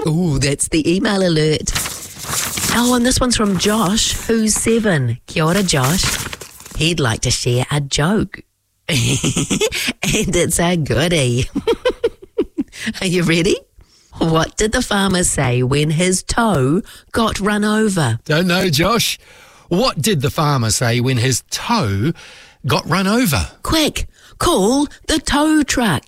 Ooh, that's the email alert. Oh, and this one's from Josh, who's 7. Kia ora, Josh. He'd like to share a joke. And it's a goodie. Are you ready? What did the farmer say when his toe got run over? Don't know, Josh. What did the farmer say when his toe got run over? Quick, call the tow truck.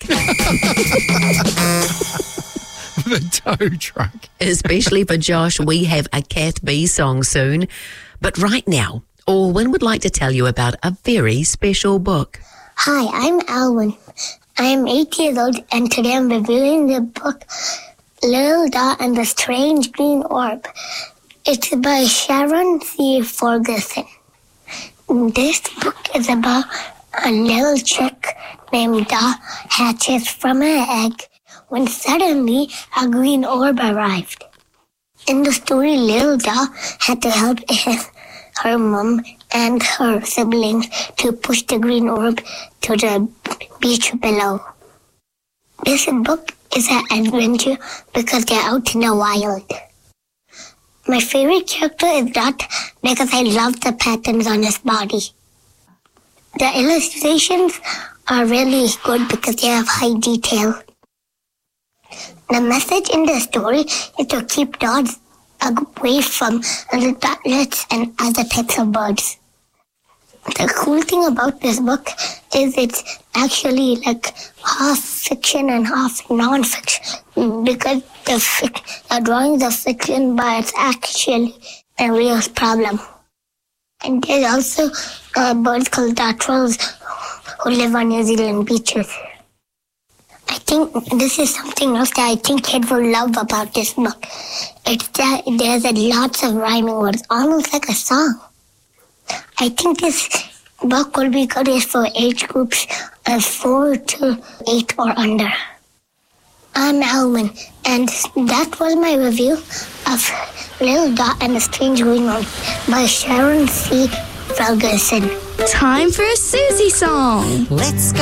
The tow truck. Especially for Josh, we have a Kath B song soon. But right now, Alwyn would like to tell you about a very special book. Hi, I'm Alwyn. I'm 8 years old and today I'm reviewing the book Little Dot and the Strange Green Orb. It's by Sharon C. Ferguson. This book is about a little chick named Dot hatches from an egg when suddenly a green orb arrived. In the story, Little Dot had to help her mom and her siblings to push the green orb to the beach below. This book is an adventure because they're out in the wild. My favorite character is Dot because I love the patterns on his body. The illustrations are really good because they have high detail. The message in the story is to keep dogs away from the ducklets and other types of birds. The cool thing about this book is it's actually like half fiction and half non-fiction because the drawings are fiction, but it's actually a real problem. And there's also birds called dartrels who live on New Zealand beaches. I think this is something else that I think kids will love about this book. It's that there's lots of rhyming words, almost like a song. I think this book will be good for age groups of 4 to 8 or under. I'm Alwyn, and that was my review of Little Dot and the Strange Green Orb by Sharon C. Ferguson. Time for a Susie song. Let's go.